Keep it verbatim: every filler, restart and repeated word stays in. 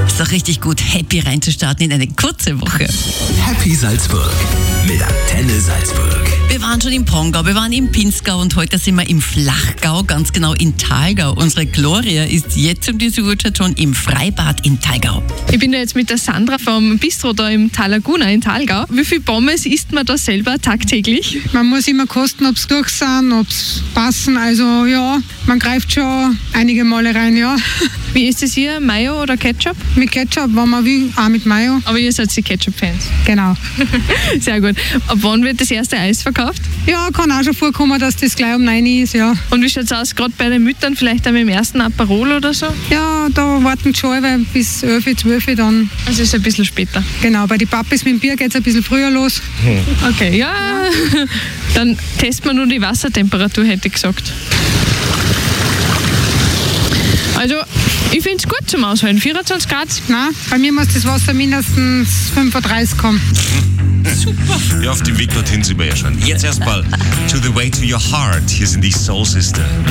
Ist doch richtig gut, happy reinzustarten in eine kurze Woche. Happy Salzburg mit Antenne Salzburg. Wir waren schon im Pongau, wir waren im Pinzgau und heute sind wir im Flachgau, ganz genau in Thalgau. Unsere Gloria ist jetzt um diese Uhrzeit schon im Freibad in Thalgau. Ich bin da jetzt mit der Sandra vom Bistro da im Talaguna in Thalgau. Wie viel Pommes isst man da selber tagtäglich? Man muss immer kosten, ob es durch sind, ob es passen. Also ja, man greift schon einige Male rein, ja. Wie ist es hier? Mayo oder Ketchup? Mit Ketchup, wenn man will, auch mit Mayo. Aber ihr seid die Ketchup-Fans. Genau. Sehr gut. Ab wann wird das erste Eis verkauft? Ja, kann auch schon vorkommen, dass das gleich um neun ist, ja. Und wie schaut es aus, gerade bei den Müttern, vielleicht auch mit dem ersten Aperol oder so? Ja, da warten die schon weil bis elf, zwölf dann. Also ist ein bisschen später. Genau, bei den Papis mit dem Bier geht es ein bisschen früher los. Okay, ja. ja. Dann testen wir nur die Wassertemperatur, hätte ich gesagt. Also, ich finde es gut zum Aushalten. vierundzwanzig Grad. Nein, bei mir muss das Wasser mindestens fünfunddreißig kommen. Super. Ja, auf dem Weg dorthin sind wir ja schon. Jetzt erstmal To the Way to Your Heart. Hier sind die Soul Sister.